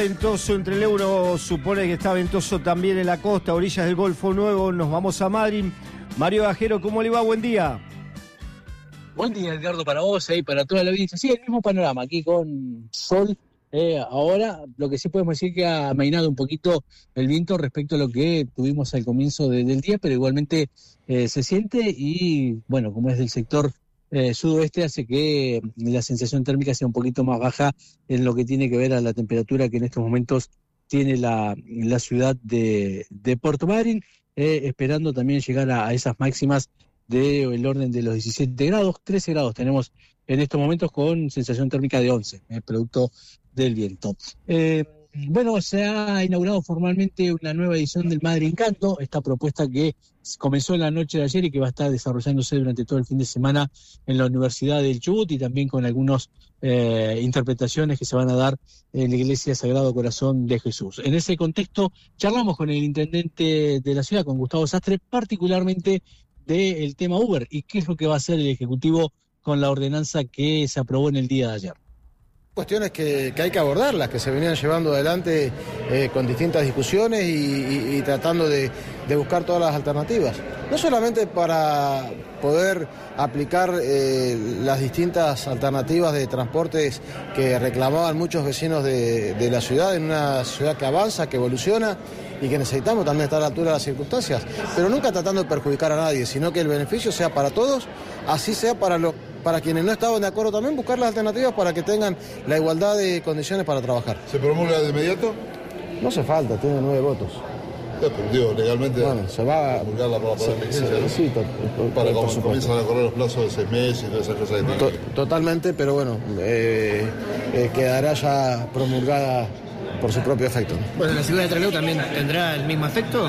Ventoso entre el Euro, supone que está ventoso también en la costa, orillas del Golfo Nuevo. Nos vamos a Madrid. Mario Bajero, ¿cómo le va? Buen día. Buen día, Edgardo, para vos y para toda la audiencia. Sí, el mismo panorama, aquí con sol. Ahora, lo que sí podemos decir que ha amainado un poquito el viento respecto a lo que tuvimos al comienzo del día, pero igualmente se siente y, bueno, como es del sector sudoeste, hace que la sensación térmica sea un poquito más baja en lo que tiene que ver a la temperatura que en estos momentos tiene la ciudad de Puerto Madryn, esperando también llegar a esas máximas del orden de los 17 grados, 13 grados tenemos en estos momentos con sensación térmica de 11, producto del viento. Bueno, se ha inaugurado formalmente una nueva edición del Madrid Encanto, esta propuesta que comenzó en la noche de ayer y que va a estar desarrollándose durante todo el fin de semana en la Universidad del Chubut y también con algunas interpretaciones que se van a dar en la Iglesia Sagrado Corazón de Jesús. En ese contexto charlamos con el intendente de la ciudad, con Gustavo Sastre, particularmente del tema Uber y qué es lo que va a hacer el Ejecutivo con la ordenanza que se aprobó en el día de ayer. Cuestiones que hay que abordarlas, que se venían llevando adelante con distintas discusiones y tratando de buscar todas las alternativas. No solamente para poder aplicar las distintas alternativas de transportes que reclamaban muchos vecinos de la ciudad, en una ciudad que avanza, que evoluciona y que necesitamos también estar a la altura de las circunstancias, pero nunca tratando de perjudicar a nadie, sino que el beneficio sea para todos, así sea para quienes no estaban de acuerdo también, buscar las alternativas para que tengan la igualdad de condiciones para trabajar. ¿Se promulga de inmediato? No hace falta, tiene 9 votos. Pero digo, legalmente bueno, se va a promulgarla para poder emergencia, sí, para cuando comienzan a correr los plazos de 6 meses y todas esas cosas que tienen. Totalmente, pero bueno, quedará ya promulgada por su propio efecto. Bueno, ¿la ciudad de Trelew también tendrá el mismo efecto?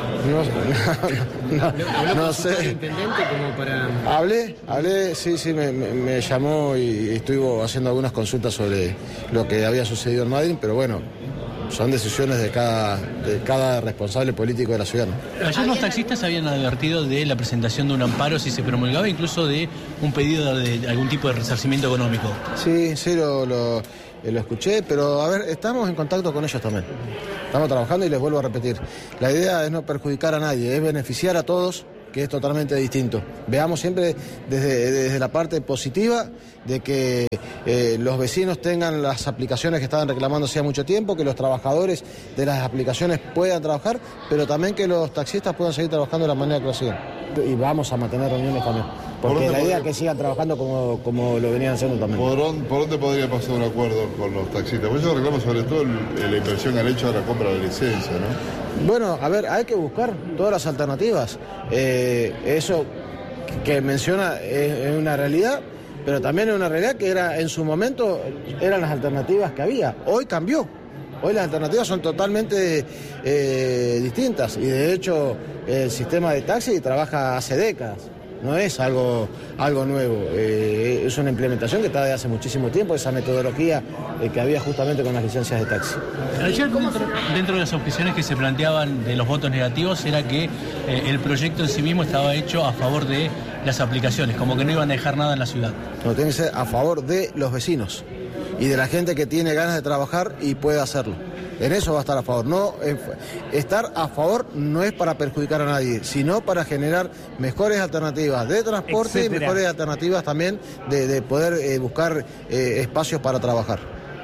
No sé. Intendente como para... Hablé, sí, me llamó y estuvo haciendo algunas consultas sobre lo que había sucedido en Madrid, pero bueno, son decisiones de cada responsable político de la ciudad, ¿no? Ayer los taxistas habían advertido de la presentación de un amparo si se promulgaba, incluso de un pedido de algún tipo de resarcimiento económico. Sí, lo escuché, pero a ver, estamos en contacto con ellos también. Estamos trabajando y les vuelvo a repetir. La idea es no perjudicar a nadie, es beneficiar a todos, que es totalmente distinto. Veamos siempre desde la parte positiva de que los vecinos tengan las aplicaciones que estaban reclamando hacía mucho tiempo, que los trabajadores de las aplicaciones puedan trabajar, pero también que los taxistas puedan seguir trabajando de la manera que lo hacían. Y vamos a mantener reuniones también, porque la idea es que sigan trabajando como lo venían haciendo también. ¿Por dónde podría pasar un acuerdo con los taxistas? Pues yo reclamo sobre todo la inversión al hecho de la compra de licencia, ¿no? Bueno, a ver, hay que buscar todas las alternativas. Eso que menciona es una realidad, pero también es una realidad que en su momento eran las alternativas que había. Hoy cambió. Hoy las alternativas son totalmente distintas y de hecho el sistema de taxi trabaja hace décadas. No es algo nuevo, es una implementación que está desde hace muchísimo tiempo, esa metodología que había justamente con las licencias de taxi. Ayer, dentro de las objeciones que se planteaban de los votos negativos, era que el proyecto en sí mismo estaba hecho a favor de las aplicaciones, como que no iban a dejar nada en la ciudad. No, tiene que ser a favor de los vecinos y de la gente que tiene ganas de trabajar y puede hacerlo. En eso va a estar a favor. No, estar a favor no es para perjudicar a nadie, sino para generar mejores alternativas de transporte y mejores alternativas también de poder buscar espacios para trabajar.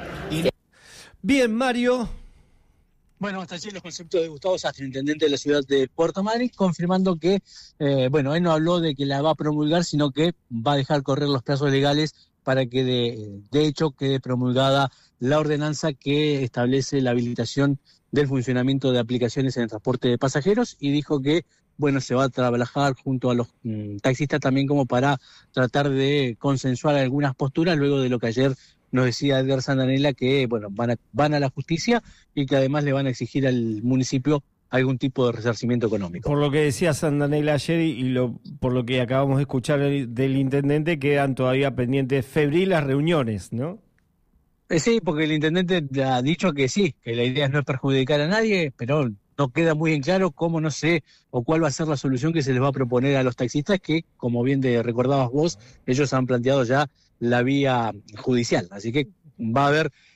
Bien, Mario. Bueno, hasta allí los conceptos de Gustavo Sastre, intendente de la ciudad de Puerto Madryn, confirmando que, él no habló de que la va a promulgar, sino que va a dejar correr los plazos legales para que de hecho quede promulgada la ordenanza que establece la habilitación del funcionamiento de aplicaciones en el transporte de pasajeros, y dijo que se va a trabajar junto a los taxistas también como para tratar de consensuar algunas posturas luego de lo que ayer nos decía Edgar Sandanella, que van a la justicia y que además le van a exigir al municipio algún tipo de resarcimiento económico. Por lo que decía Sandanella ayer por lo que acabamos de escuchar del intendente, quedan todavía pendientes febriles reuniones, ¿no? Sí, porque el intendente ha dicho que sí, que la idea no es perjudicar a nadie, pero no queda muy en claro cómo, no sé, o cuál va a ser la solución que se les va a proponer a los taxistas, que, como bien recordabas vos, ellos han planteado ya la vía judicial. Así que va a haber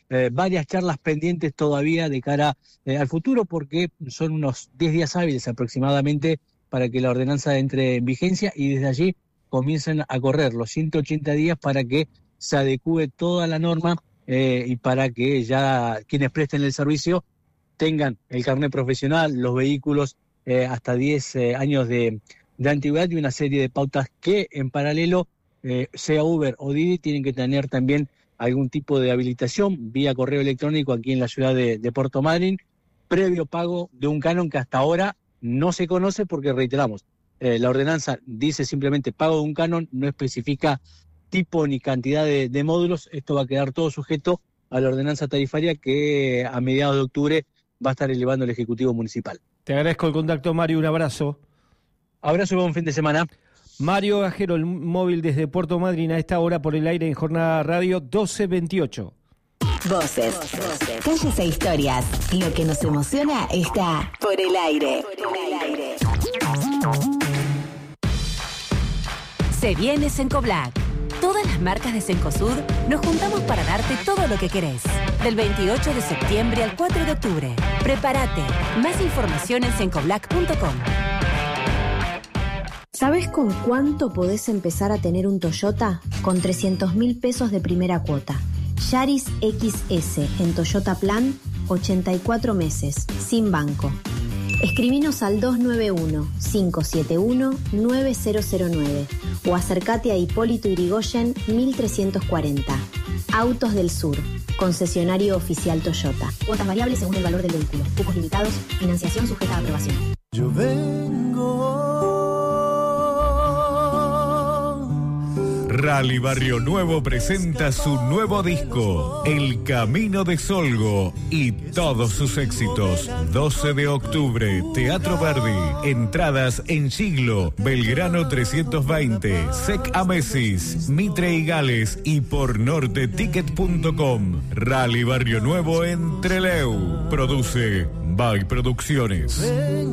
varias charlas pendientes todavía de cara al futuro, porque son unos 10 días hábiles aproximadamente para que la ordenanza entre en vigencia y desde allí comiencen a correr los 180 días para que se adecúe toda la norma y para que ya quienes presten el servicio tengan el carnet profesional, los vehículos hasta 10 años de antigüedad y una serie de pautas que en paralelo, sea Uber o Didi, tienen que tener también algún tipo de habilitación vía correo electrónico aquí en la ciudad de Puerto Madryn, previo pago de un canon que hasta ahora no se conoce porque, reiteramos, la ordenanza dice simplemente pago de un canon, no especifica tipo ni cantidad de módulos. Esto va a quedar todo sujeto a la ordenanza tarifaria que a mediados de octubre va a estar elevando el Ejecutivo Municipal. Te agradezco el contacto, Mario, un abrazo. Abrazo y buen fin de semana. Mario Gajero, el móvil desde Puerto Madryn a esta hora por el aire en Jornada Radio 1228. Voces, calles e historias. Lo que nos emociona está por el aire. Se viene Cencoblac. Todas las marcas de Cencosud nos juntamos para darte todo lo que querés. Del 28 de septiembre al 4 de octubre. Prepárate. Más información en cencoblac.com. ¿Sabes con cuánto podés empezar a tener un Toyota? Con 300.000 pesos de primera cuota. Yaris XS en Toyota Plan, 84 meses, sin banco. Escribinos al 291-571-9009 o acércate a Hipólito Yrigoyen 1340. Autos del Sur, concesionario oficial Toyota. Cuotas variables según el valor del vehículo. Cupos limitados, financiación sujeta a aprobación. Yo vengo. Rally Barrio Nuevo presenta su nuevo disco, El Camino de Solgo, y todos sus éxitos. 12 de octubre, Teatro Verdi. Entradas en Siglo, Belgrano 320, Sec Amesis, Mitre y Gales y por norteticket.com. Rally Barrio Nuevo en Trelew. Produce By Producciones.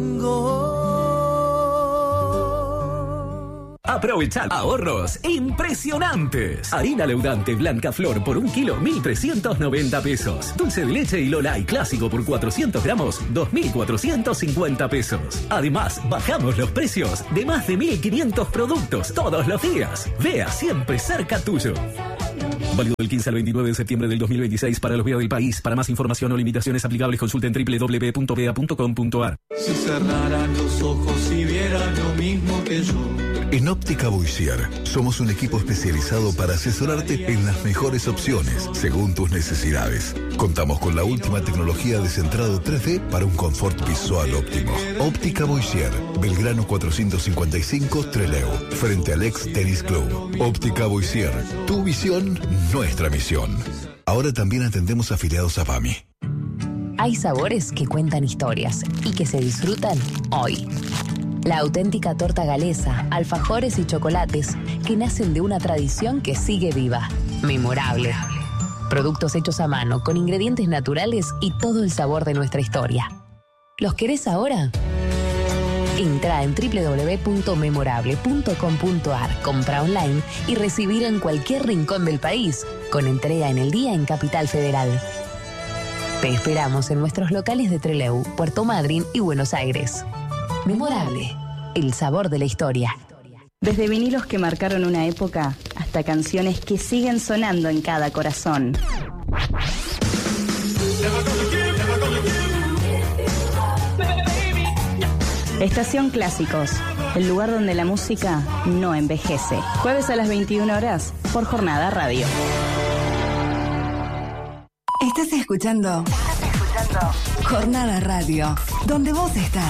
Aprovechad ahorros impresionantes. Harina leudante Blanca Flor por 1 kilo, 1.390 pesos. Dulce de leche y Lolay clásico por 400 gramos, 2.450 pesos. Además, bajamos los precios de más de 1.500 productos todos los días. Vea siempre cerca tuyo. Válido del 15 al 29 de septiembre del 2026 para los Vea del país. Para más información o limitaciones aplicables, consulten www.vea.com.ar. Si cerraran los ojos y vieran lo mismo que yo. En Óptica Boissier somos un equipo especializado para asesorarte en las mejores opciones según tus necesidades. Contamos con la última tecnología de centrado 3D para un confort visual óptimo. Óptica Boissier, Belgrano 455, Trelew, frente al ex Tennis Club. Óptica Boissier, tu visión, nuestra misión. Ahora también atendemos afiliados a PAMI. Hay sabores que cuentan historias y que se disfrutan hoy. La auténtica torta galesa, alfajores y chocolates que nacen de una tradición que sigue viva. Memorable. Productos hechos a mano, con ingredientes naturales y todo el sabor de nuestra historia. ¿Los querés ahora? Entra en www.memorable.com.ar, compra online y recibir en cualquier rincón del país, con entrega en el día en Capital Federal. Te esperamos en nuestros locales de Trelew, Puerto Madryn y Buenos Aires. Memorable, el sabor de la historia. Desde vinilos que marcaron una época hasta canciones que siguen sonando en cada corazón. Estación Clásicos, el lugar donde la música no envejece. Jueves a las 21 horas por Jornada Radio. Estás escuchando Jornada Radio, donde vos estás.